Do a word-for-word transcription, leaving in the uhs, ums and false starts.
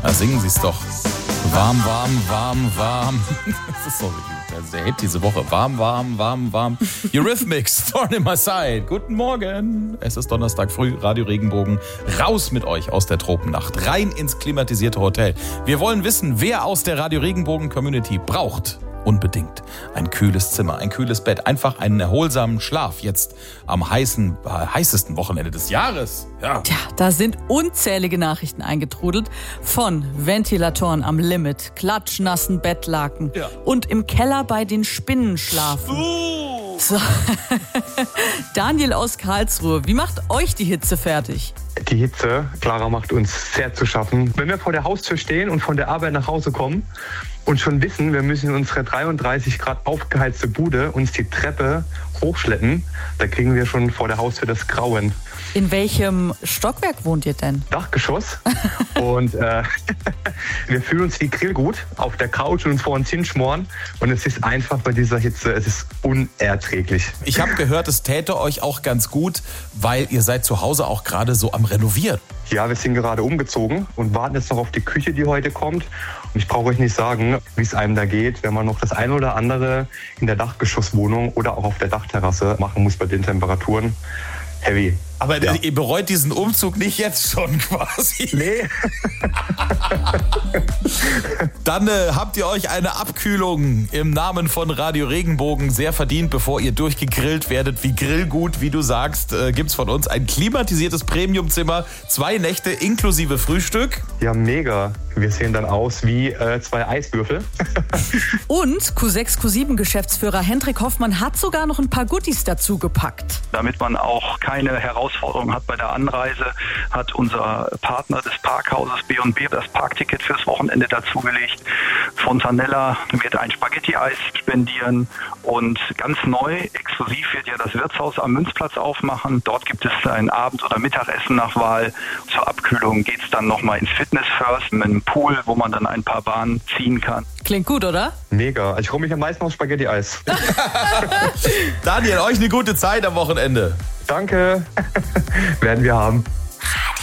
Na, singen Sie es doch. Warm, warm, warm, warm. Das ist so der Hit diese Woche. Warm, warm, warm, warm. Eurythmics, Thorn in my side. Guten Morgen. Es ist Donnerstag früh, Radio Regenbogen. Raus mit euch aus der Tropennacht. Rein ins klimatisierte Hotel. Wir wollen wissen, wer aus der Radio Regenbogen Community braucht unbedingt ein kühles Zimmer, ein kühles Bett, einfach einen erholsamen Schlaf jetzt am heißen, äh, heißesten Wochenende des Jahres. Ja. Tja, da sind unzählige Nachrichten eingetrudelt von Ventilatoren am Limit, klatschnassen Bettlaken ja. und im Keller bei den Spinnen schlafen. Uh. So. Daniel aus Karlsruhe, wie macht euch die Hitze fertig? Die Hitze, Clara, macht uns sehr zu schaffen. Wenn wir vor der Haustür stehen und von der Arbeit nach Hause kommen und schon wissen, wir müssen in unsere dreiunddreißig Grad aufgeheizte Bude uns die Treppe hochschleppen, da kriegen wir schon vor der Haustür das Grauen. In welchem Stockwerk wohnt ihr denn? Dachgeschoss. Und äh, wir fühlen uns wie Grillgut auf der Couch und uns vor uns hinschmoren. Und es ist einfach bei dieser Hitze, es ist unerträglich. Ich habe gehört, es täte euch auch ganz gut, weil ihr seid zu Hause auch gerade so am Renovieren. Ja, wir sind gerade umgezogen und warten jetzt noch auf die Küche, die heute kommt. Und ich brauche euch nicht sagen, wie es einem da geht, wenn man noch das eine oder andere in der Dachgeschosswohnung oder auch auf der Dachterrasse machen muss bei den Temperaturen. Heavy. Aber ja. ihr bereut diesen Umzug nicht jetzt schon quasi? Nee. Dann äh, habt ihr euch eine Abkühlung im Namen von Radio Regenbogen sehr verdient, bevor ihr durchgegrillt werdet wie Grillgut, wie du sagst, äh, gibt's von uns ein klimatisiertes Premiumzimmer, zwei Nächte inklusive Frühstück. Ja, mega. Wir sehen dann aus wie äh, zwei Eiswürfel. Und Q sechs Q sieben Geschäftsführer Hendrik Hoffmann hat sogar noch ein paar Goodies dazu gepackt. Damit man auch keine Herausforderung hat bei der Anreise, hat unser Partner des Parkhauses B und B das Parkticket fürs Wochenende dazugelegt. Fontanella wird ein Spaghetti-Eis spendieren und ganz neu, exklusiv wird ja das Wirtshaus am Münzplatz aufmachen. Dort gibt es ein Abend- oder Mittagessen nach Wahl. Zur Abkühlung geht es dann nochmal ins Fitness First mit einem Pool, wo man dann ein paar Bahnen ziehen kann. Klingt gut, oder? Mega. Also ich freue mich am meisten auf Spaghetti-Eis. Daniel, euch eine gute Zeit am Wochenende. Danke. Werden wir haben.